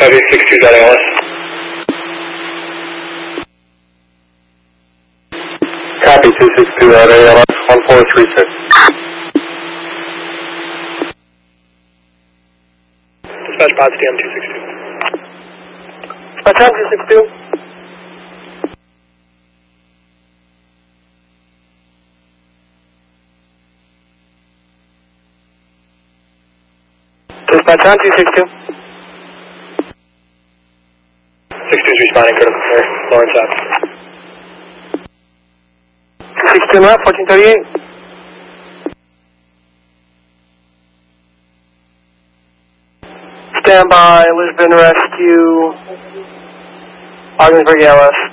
Heavy 62.ALS. Copy 262 at ALS 1436. Dispatch bots DM 262. Dispatch on 262. Dispatch on 262. 62 is responding critical care. Lawrence out. 262 left, 1438. Stand by, Lisbon Rescue, Ogdensburg ALS.